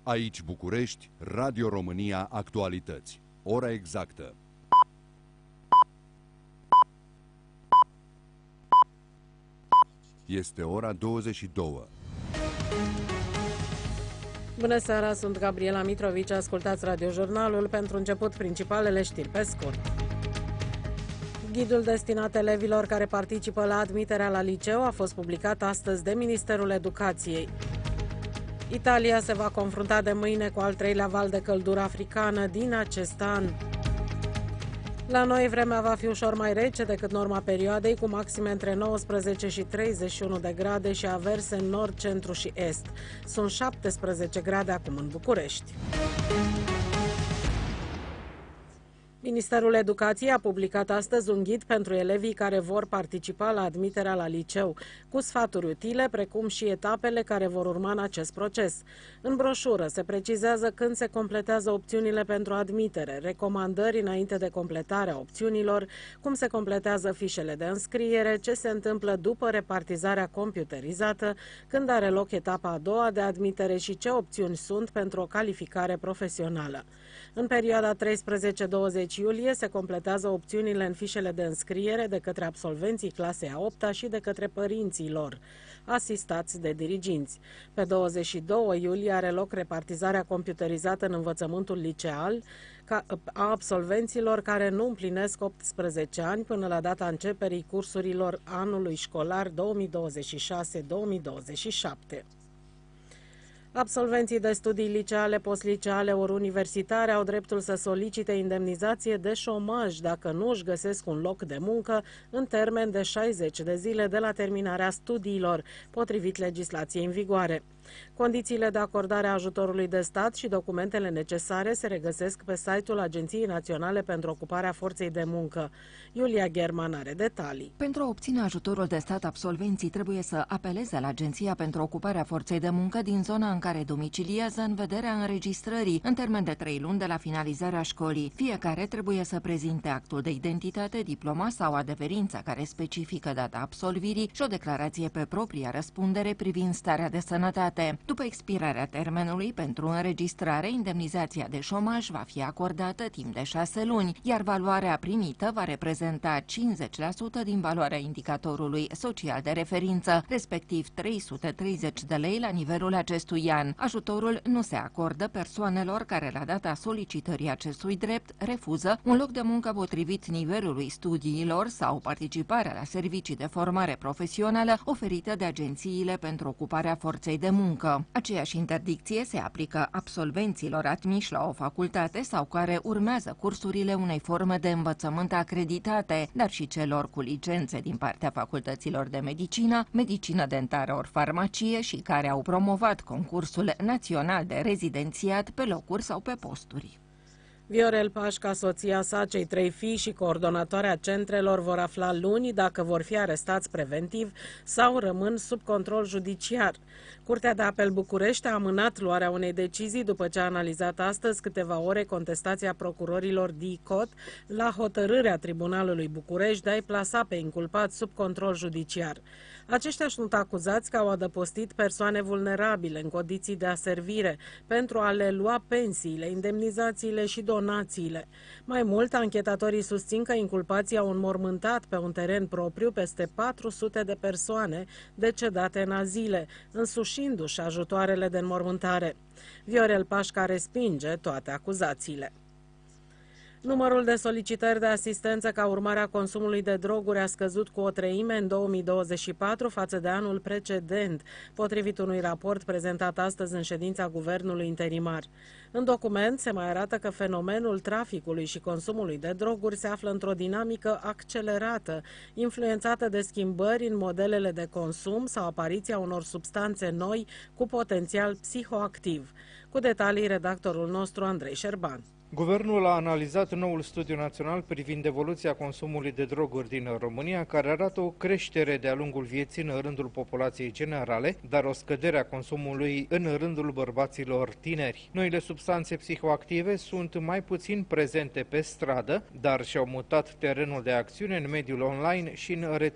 Aici București, Radio România Actualități. Ora exactă. Este ora 22. Bună seara, sunt Gabriela Mitrovici, ascultați radiojurnalul. Pentru început, principalele știri pe scurt. Ghidul destinat elevilor care participă la admiterea la liceu a fost publicat astăzi de Ministerul Educației. Italia se va confrunta de mâine cu al treilea val de căldură africană din acest an. La noi, vremea va fi ușor mai rece decât norma perioadei, cu maxime între 19 și 31 de grade și averse în nord, centru și est. Sunt 17 grade acum în București. Ministerul Educației a publicat astăzi un ghid pentru elevii care vor participa la admiterea la liceu, cu sfaturi utile, precum și etapele care vor urma în acest proces. În broșură se precizează când se completează opțiunile pentru admitere, recomandări înainte de completarea opțiunilor, cum se completează fișele de înscriere, ce se întâmplă după repartizarea computerizată, când are loc etapa a doua de admitere și ce opțiuni sunt pentru o calificare profesională. În perioada 13-20 iulie se completează opțiunile în fișele de înscriere de către absolvenții clasei a 8-a și de către părinții lor, asistați de diriginți. Pe 22 iulie are loc repartizarea computerizată în învățământul liceal a absolvenților care nu împlinesc 18 ani până la data începerii cursurilor anului școlar 2026-2027. Absolvenții de studii liceale, postliceale ori universitare au dreptul să solicite indemnizație de șomaj dacă nu își găsesc un loc de muncă în termen de 60 de zile de la terminarea studiilor, potrivit legislației în vigoare. Condițiile de acordare a ajutorului de stat și documentele necesare se regăsesc pe site-ul Agenției Naționale pentru Ocuparea Forței de Muncă. Iulia German are detalii. Pentru a obține ajutorul de stat, absolvenții trebuie să apeleze la Agenția pentru Ocuparea Forței de Muncă din zona în care domiciliază în vederea înregistrării, în termen de 3 luni de la finalizarea școlii. Fiecare trebuie să prezinte actul de identitate, diploma sau adeverința care specifică data absolvirii și o declarație pe propria răspundere privind starea de sănătate. După expirarea termenului pentru înregistrare, indemnizația de șomaj va fi acordată timp de 6 luni, iar valoarea primită va reprezenta 50% din valoarea indicatorului social de referință, respectiv 330 de lei la nivelul acestui an. Ajutorul nu se acordă persoanelor care la data solicitării acestui drept refuză un loc de muncă potrivit nivelului studiilor sau participarea la servicii de formare profesională oferită de agențiile pentru ocuparea forței de muncă. Aceeași interdicție se aplică absolvenților admiși la o facultate sau care urmează cursurile unei forme de învățământ acreditate, dar și celor cu licențe din partea facultăților de medicină, medicină dentară ori farmacie și care au promovat concursul național de rezidențiat pe locuri sau pe posturi. Viorel Pașca, soția sa, cei 3 fii și coordonatoarea centrelor vor afla luni dacă vor fi arestați preventiv sau rămân sub control judiciar. Curtea de Apel București a amânat luarea unei decizii după ce a analizat astăzi câteva ore contestația procurorilor DICOT la hotărârea Tribunalului București de a-i plasa pe inculpați sub control judiciar. Aceștia sunt acuzați că au adăpostit persoane vulnerabile în condiții de aservire pentru a le lua pensiile, indemnizațiile și donațiile. Mai mult, anchetatorii susțin că inculpații au înmormântat pe un teren propriu peste 400 de persoane decedate în azile, însușindu-și ajutoarele de înmormântare. Viorel Pașca respinge toate acuzațiile. Numărul de solicitări de asistență ca urmare a consumului de droguri a scăzut cu 1/3 în 2024 față de anul precedent, potrivit unui raport prezentat astăzi în ședința Guvernului interimar. În document se mai arată că fenomenul traficului și consumului de droguri se află într-o dinamică accelerată, influențată de schimbări în modelele de consum sau apariția unor substanțe noi cu potențial psihoactiv. Cu detalii, redactorul nostru Andrei Șerban. Guvernul a analizat noul studiu național privind evoluția consumului de droguri din România, care arată o creștere de-a lungul vieții în rândul populației generale, dar o scădere a consumului în rândul bărbaților tineri. Noile substanțe psihoactive sunt mai puțin prezente pe stradă, dar și-au mutat terenul de acțiune în mediul online și în rețele